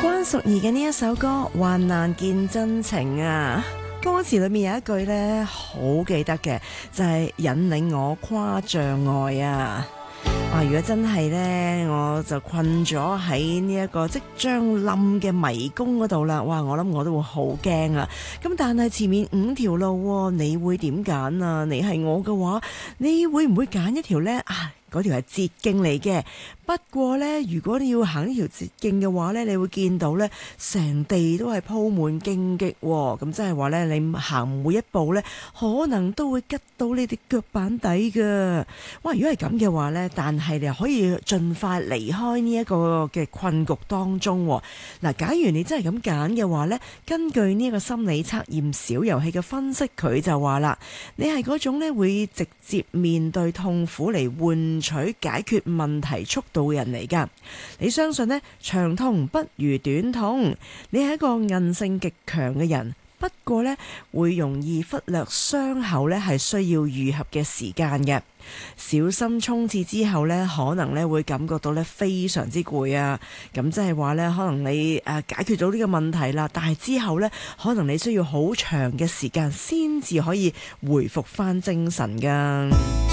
關淑怡嘅呢一首歌《患難見真情》啊，歌詞裏面有一句呢，好記得嘅，就係引領我跨障礙啊！哇！如果真係呢，我就困咗喺呢一個即將冧嘅迷宮嗰度啦，哇！我諗我都會好驚啊！咁但係前面5條路，你會點揀啊？你係我嘅話，你會唔會揀一條呢？嗰條係捷徑嚟嘅。不過呢，如果你要行呢條捷徑嘅話呢，你會見到呢，成地都係鋪滿荊棘喎。咁即係話呢，你行每一步呢，可能都會吉到你哋腳板底㗎。哇！如果係咁嘅話呢，但係你又可以盡快離開呢一個嘅困局當中。嗱，假如你真係咁揀嘅話呢，根據呢一個心理測驗小遊戲嘅分析，佢就話啦，你係嗰種呢會直接面對痛苦嚟換取解決問題速度嘅人嚟㗎。你相信呢，長痛不如短痛，你係一個韌性極強嘅人。不過呢，會容易忽略傷口呢係需要愈合嘅時間嘅。小心衝刺之後呢，可能呢會感覺到呢非常之攰啊。咁即係話呢，可能你解決咗呢個問題啦，但係之後呢，可能你需要好長嘅時間先至可以回復翻精神㗎。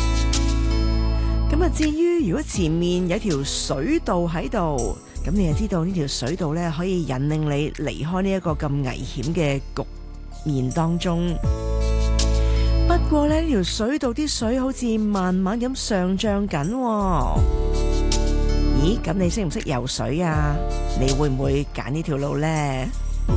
咁啊，至於如果前面有條水道喺度，咁你就知道呢條水道呢可以引領你離開呢一個咁危險嘅局面當中。不過呢條水道啲水好似慢慢咁上漲緊。咦，咁你識唔識游水啊？你會唔會揀呢條路呢？